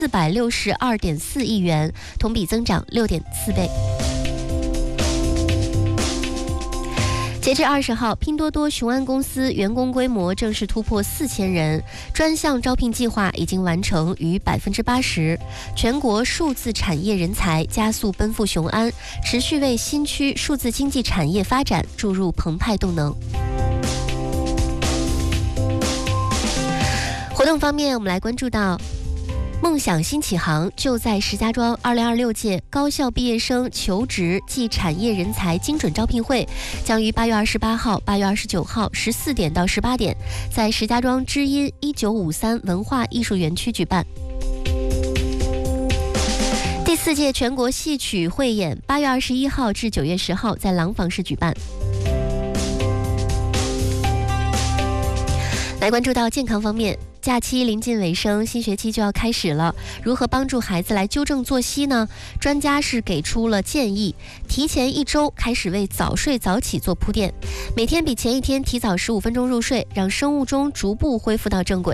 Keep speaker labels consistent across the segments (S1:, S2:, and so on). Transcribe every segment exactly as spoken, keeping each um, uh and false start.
S1: 四百六十二点四亿元，同比增长六点四倍。截至二十号，拼多多雄安公司员工规模正式突破四千人，专项招聘计划已经完成逾百分之八十。全国数字产业人才加速奔赴雄安，持续为新区数字经济产业发展注入澎湃动能。活动方面，我们来关注到梦想新起航就在石家庄二零二六届高校毕业生求职暨产业人才精准招聘会将于八月二十八号、八月二十九号十四点到十八点在石家庄知音一九五三文化艺术园区举办。第四届全国戏曲汇演八月二十一号至九月十号在廊坊市举办。来关注到健康方面，假期临近尾声，新学期就要开始了。如何帮助孩子来纠正作息呢？专家是给出了建议，提前一周开始为早睡早起做铺垫，每天比前一天提早十五分钟入睡，让生物钟逐步恢复到正轨。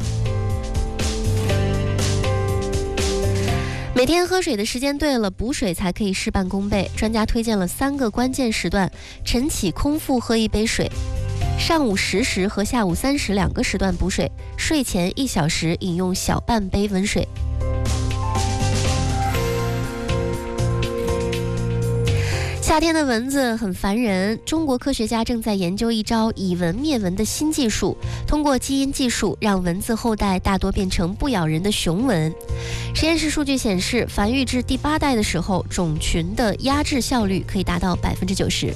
S1: 每天喝水的时间对了，补水才可以事半功倍。专家推荐了三个关键时段，晨起空腹喝一杯水，上午十时和下午三时两个时段补水，睡前一小时饮用小半杯温水。夏天的蚊子很烦人，中国科学家正在研究一招以蚊灭蚊的新技术，通过基因技术让蚊子后代大多变成不咬人的雄蚊。实验室数据显示，繁育至第八代的时候，种群的压制效率可以达到百分之九十。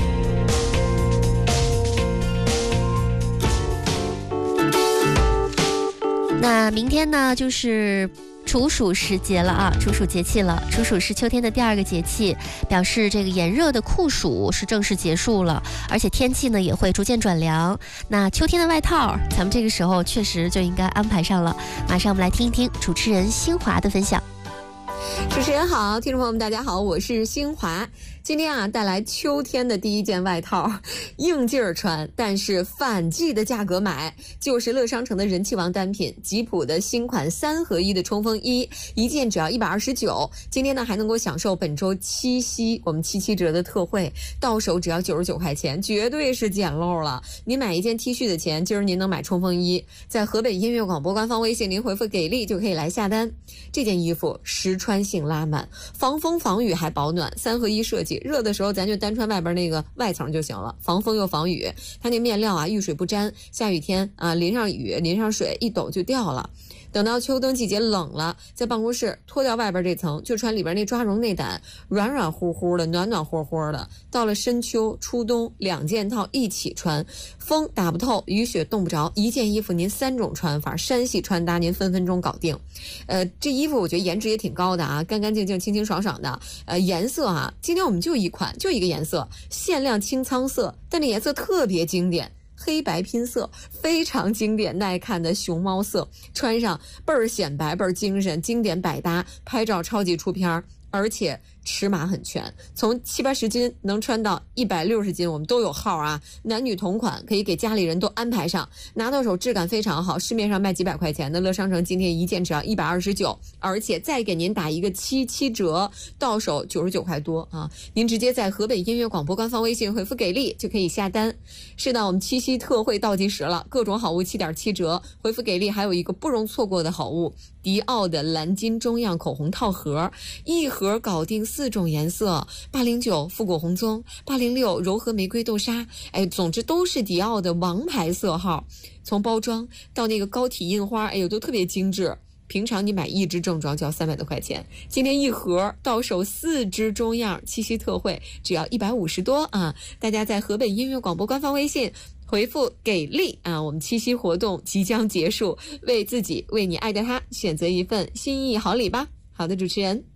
S1: 那明天呢，就是处暑时节了啊，处暑节气了。处暑是秋天的第二个节气，表示这个炎热的酷暑是正式结束了，而且天气呢也会逐渐转凉。那秋天的外套，咱们这个时候确实就应该安排上了。马上我们来听一听主持人新华的分享。
S2: 主持人好，听众朋友们大家好，我是新华。今天啊，带来秋天的第一件外套，应劲儿穿，但是反季的价格买，就是乐商城的人气王单品吉普的新款三合一的冲锋衣，一件只要一百二十九。今天呢，还能够享受本周七夕我们七七折的特惠，到手只要九十九块钱，绝对是捡漏了。您买一件 T 恤的钱，今儿您能买冲锋衣，在河北音乐广播官方微信您回复给力就可以来下单。这件衣服实穿性拉满，防风防雨还保暖，三合一设计。热的时候咱就单穿外边那个外层就行了，防风又防雨。它那面料啊遇水不沾，下雨天啊淋上雨淋上水一抖就掉了。等到秋冬季节冷了，在办公室脱掉外边这层，就穿里边那抓绒内胆，软软乎乎的，暖暖和和的。到了深秋初冬，两件套一起穿，风打不透，雨雪冻不着，一件衣服您三种穿法，山系穿搭您分分钟搞定。呃，这衣服我觉得颜值也挺高的啊，干干净净、清清爽爽的。呃，颜色啊，今天我们就一款，就一个颜色，限量清仓色，但这颜色特别经典。黑白拼色，非常经典耐看的熊猫色，穿上倍儿显白倍儿精神，经典百搭，拍照超级出片，而且尺码很全，从七八十斤能穿到一百六十斤，我们都有号啊，男女同款，可以给家里人都安排上，拿到手质感非常好，市面上卖几百块钱的乐商城今天一件只要一百二十九，而且再给您打一个七七折，到手九十九块多啊！您直接在河北音乐广播官方微信回复给力就可以下单。是的，我们七夕特惠倒计时了，各种好物七点七折，回复给力还有一个不容错过的好物，迪奥的蓝金中样口红套盒，一盒搞定四种颜色，八零九复古红棕，八零六柔和玫瑰豆沙，哎，总之都是迪奥的王牌色号。从包装到那个膏体印花，哎呦，都特别精致。平常你买一支正装就要三百多块钱，今天一盒到手四支中样，七夕特惠只要一百五十多啊！大家在河北音乐广播官方微信回复给力啊！我们七夕活动即将结束，为自己为你爱的他选择一份心意好礼吧。好的，主持人。